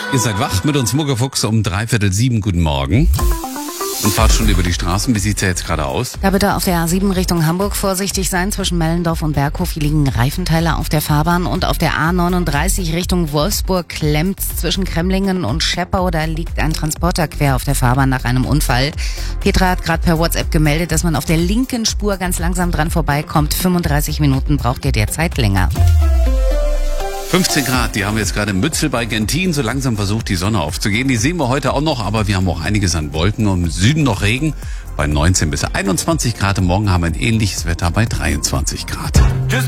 Ihr seid wach mit uns Muckefuchs um 6:45. Guten Morgen. Und fahrt schon über die Straßen. Wie sieht's ja jetzt gerade aus? Da bitte auf der A7 Richtung Hamburg vorsichtig sein. Zwischen Mellendorf und Berghof liegen Reifenteile auf der Fahrbahn. Und auf der A39 Richtung Wolfsburg klemmt's zwischen Kremlingen und Scheppau. Da liegt ein Transporter quer auf der Fahrbahn nach einem Unfall. Petra hat gerade per WhatsApp gemeldet, dass man auf der linken Spur ganz langsam dran vorbeikommt. 35 Minuten braucht ihr derzeit länger. 15 Grad, die haben wir jetzt gerade in Mützel bei Gentin. So langsam versucht die Sonne aufzugehen. Die sehen wir heute auch noch, aber wir haben auch einiges an Wolken und im Süden noch Regen bei 19 bis 21 Grad. Morgen haben wir ein ähnliches Wetter bei 23 Grad.